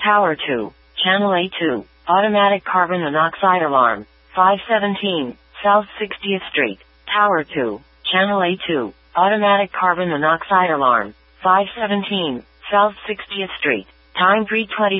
Tower 2, Channel A2, automatic carbon monoxide alarm, 517, South 60th Street. Tower 2, Channel A2, automatic carbon monoxide alarm, 517, South 60th Street. Time 3:20.